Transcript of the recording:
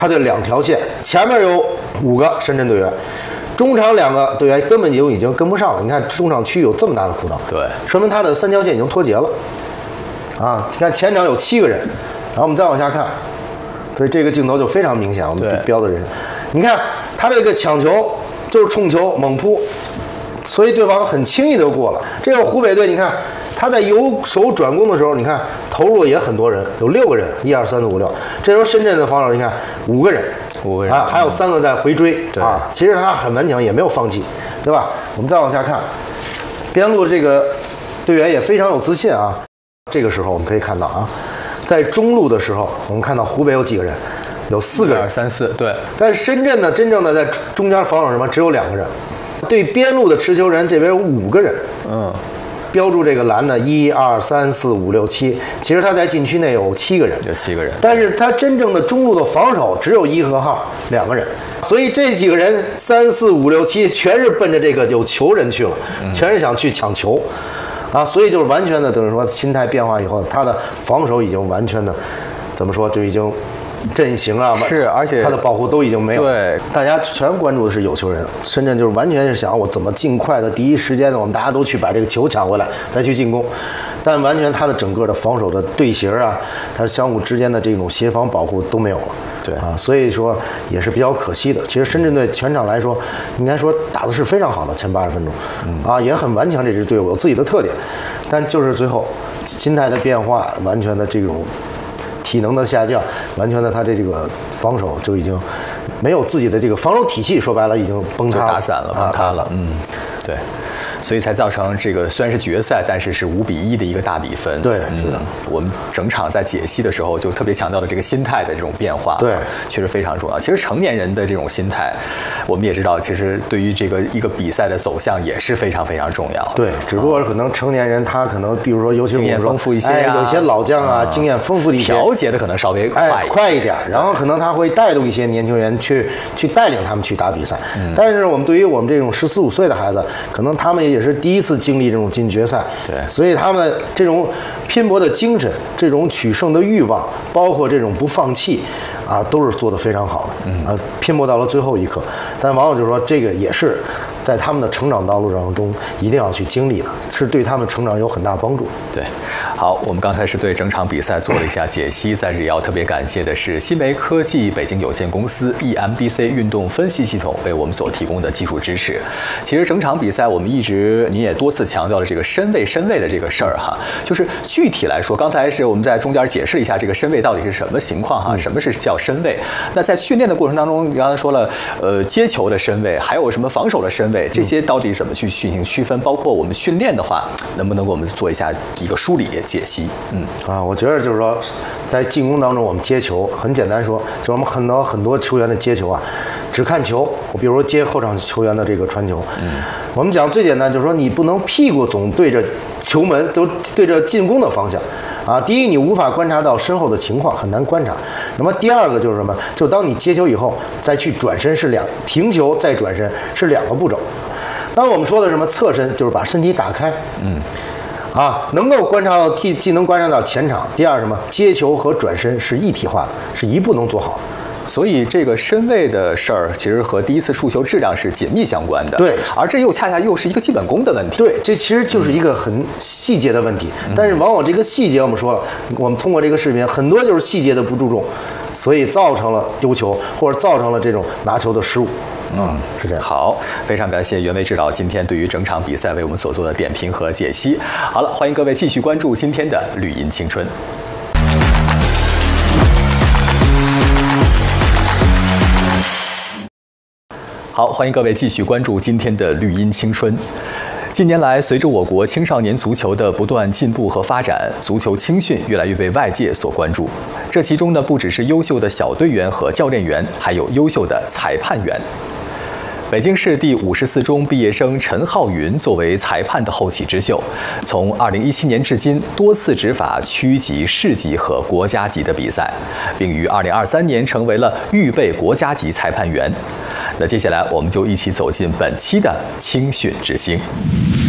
他这2条线，前面有5个深圳队员，中场2个队员根本就已经跟不上了。你看中场区有这么大的窟窿， 对， 说明他的3条线已经脱节了。啊，你看前场有7个人，然后我们再往下看，所以这个镜头就非常明显，我们标的人，你看他这个抢球就是冲球猛扑，所以对方很轻易就过了。这个湖北队，你看他在由守转攻的时候，你看投入也很多人，有6个人，1、2、3、4、5、6。这时候深圳的防守，你看5个人啊，还有3个在回追啊。其实他很顽强，也没有放弃，对吧？我们再往下看，边路这个队员也非常有自信啊。这个时候我们可以看到啊，在中路的时候，我们看到湖北有几个人，有4个人 ，1、2、3、4，对。 但是深圳呢，真正的在中间防守什么，只有2个人。对边路的持球人这边有5个人，标注这个蓝的1、2、3、4、5、6、7，其实他在禁区内有7个人， 有7个人。 但是他真正的中路的防守只有1和号2个人，所以这几个人3、4、5、6、7全是奔着这个有球人去了，全是想去抢球。啊，所以就是完全的，等于说心态变化以后，他的防守已经完全的，怎么说就已经阵型啊， 是，而且他的保护都已经没有。 对， 大家全关注的是有球人，深圳就是完全是想我怎么尽快的第一时间的，我们大家都去把这个球抢回来，再去进攻。但完全他的整个的防守的队形啊，他相互之间的这种协防保护都没有了。 对啊，所以说也是比较可惜的。其实深圳队全场来说，应该说打的是非常好的前80分钟，啊，也很顽强。这支队伍有自己的特点，但就是最后心态的变化，完全的这种体能的下降，完全的他这个防守就已经没有自己的这个防守体系，说白了已经崩塌了， 打散了，崩塌了。对。所以才造成这个虽然是决赛，但是是5比1的一个大比分。 对，是的。 我们整场在解析的时候就特别强调了这个心态的这种变化， 对， 确实非常重要。其实成年人的这种心态，我们也知道，其实对于这个一个比赛的走向也是非常非常重要。 对，只不过可能成年人他可能，比如说，尤其经验丰富一些啊，有些老将啊，经验丰富一些， 调节的可能稍微快一点，然后可能他会带动一些年轻人去带领他们去打比赛。但是我们对于我们这种14、15岁的孩子，可能他们也是第一次经历这种进决赛， 对， 所以他们这种拼搏的精神，这种取胜的欲望，包括这种不放弃，啊，都是做得非常好的，拼搏到了最后一刻。但往往就是说，这个也是在他们的成长道路当中一定要去经历的，是对他们成长有很大帮助。 对，好，我们刚才是对整场比赛做了一下解析，在这里要特别感谢的是新媒科技北京有限公司 EMDC 运动分析系统为我们所提供的技术支持。其实整场比赛我们一直您也多次强调了这个身位的这个事儿哈，就是具体来说，刚才是我们在中间解释了一下这个身位到底是什么情况哈，什么是叫身位。那在训练的过程当中，你刚才说了，接球的身位，还有什么防守的身位，这些到底怎么去进行区分？包括我们训练的话，能不能给我们做一下一个梳理解析？ 我觉得就是说，在进攻当中，我们接球很简单说，就是我们很多球员的接球啊，只看球。我比如说接后场球员的这个传球，我们讲最简单就是说，你不能屁股总对着球门，都对着进攻的方向。啊，第一，你无法观察到身后的情况，很难观察。那么第二个就是什么？就当你接球以后，再去转身是停球再转身是2个步骤。当我们说的什么侧身，就是把身体打开，能够观察到既能观察到前场。第二什么？接球和转身是一体化的，是一步能做好的。 所以这个身位的事儿，其实和第一次触球质量是紧密相关的。 对， 而这又恰恰又是一个基本功的问题。 对，这其实就是一个很细节的问题。但是往往这个细节，我们说了，我们通过这个视频，很多就是细节的不注重，所以造成了丢球，或者造成了这种拿球的失误。是这样。 好，非常感谢袁巍指导今天对于整场比赛为我们所做的点评和解析。好了，欢迎各位继续关注今天的绿茵青春。好，欢迎各位继续关注今天的绿茵青春。近年来，随着我国青少年足球的不断进步和发展，足球青训越来越被外界所关注。这其中呢，不只是优秀的小队员和教练员，还有优秀的裁判员。北京市第54中毕业生陈浩云作为裁判的后起之秀，从2017年至今多次执法区级、市级和国家级的比赛，并于2023年成为了预备国家级裁判员。那接下来我们就一起走进本期的青训之星。